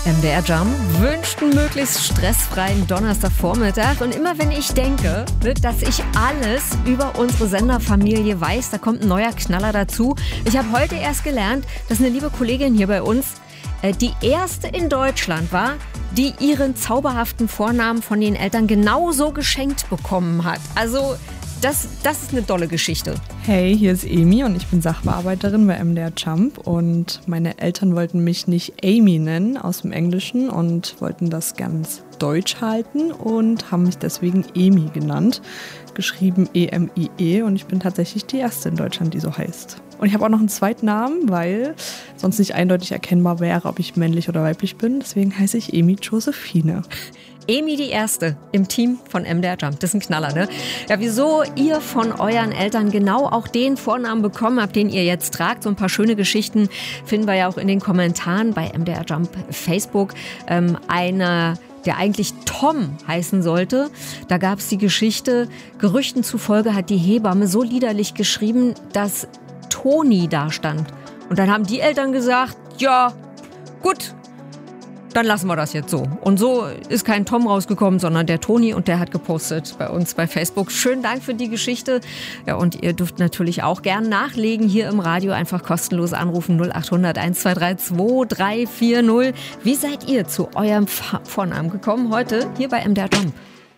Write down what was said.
MDR Jump wünscht einen möglichst stressfreien Donnerstagvormittag. Und immer wenn ich denke, dass ich alles über unsere Senderfamilie weiß, da kommt ein neuer Knaller dazu. Ich habe heute erst gelernt, dass eine liebe Kollegin hier bei uns die erste in Deutschland war, die ihren zauberhaften Vornamen von den Eltern genauso geschenkt bekommen hat. Also das ist eine tolle Geschichte. Hey, hier ist Emi und ich bin Sachbearbeiterin bei MDR Jump und meine Eltern wollten mich nicht Amy nennen aus dem Englischen und wollten das ganz deutsch halten und haben mich deswegen Emi genannt, geschrieben E-M-I-E, und ich bin tatsächlich die erste in Deutschland, die so heißt. Und ich habe auch noch einen zweiten Namen, weil sonst nicht eindeutig erkennbar wäre, ob ich männlich oder weiblich bin. Deswegen heiße ich Emi Josephine. Emi die Erste im Team von MDR Jump. Das ist ein Knaller, ne? Ja, wieso ihr von euren Eltern genau auch den Vornamen bekommen habt, den ihr jetzt tragt. So ein paar schöne Geschichten finden wir ja auch in den Kommentaren bei MDR Jump Facebook. Einer, der eigentlich Tom heißen sollte. Da gab es die Geschichte, Gerüchten zufolge hat die Hebamme so liederlich geschrieben, dass Toni da stand. Und dann haben die Eltern gesagt, ja, gut, dann lassen wir das jetzt so. Und so ist kein Tom rausgekommen, sondern der Toni, und der hat gepostet bei uns bei Facebook. Schönen Dank für die Geschichte. Ja, und ihr dürft natürlich auch gern nachlegen hier im Radio. Einfach kostenlos anrufen 0800 123 2340. Wie seid ihr zu eurem Vornamen gekommen heute hier bei MDR Jump?